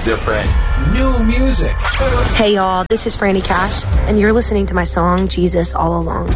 different. New music. Hey y'all, this is Franny Cash, and you're listening to my song Jesus All Along.